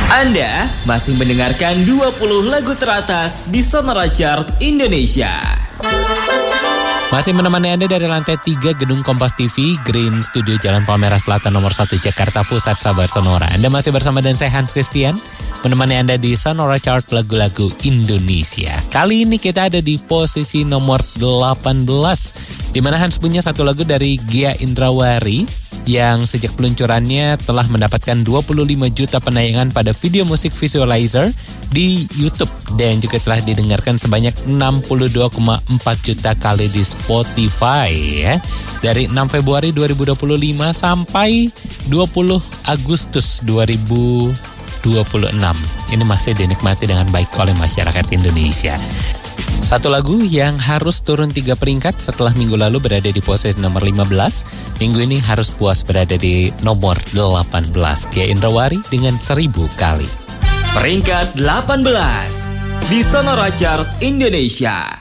Anda masih mendengarkan 20 lagu teratas di Sonora Chart Indonesia. Masih menemani Anda dari lantai 3 Gedung Kompas TV, Green Studio Jalan Palmerah Selatan nomor 1 Jakarta Pusat, Sabar Sonora. Anda masih bersama dan saya Hans Christian, menemani Anda di Sonora Chart lagu-lagu Indonesia. Kali ini kita ada di posisi nomor 18, di mana Hans punya satu lagu dari Gia Indrawari yang sejak peluncurannya telah mendapatkan 25 juta penayangan pada video musik visualizer di YouTube dan juga telah didengarkan sebanyak 62,4 juta kali di Spotify ya. Dari 6 Februari 2025 sampai 20 Agustus 2026. Ini masih dinikmati dengan baik oleh masyarakat Indonesia. Satu lagu yang harus turun 3 peringkat setelah minggu lalu berada di posisi nomor 15. Minggu ini harus puas berada di nomor 18. Gia Indrawari dengan 1000 kali. Peringkat 18 di Sonora Chart Indonesia.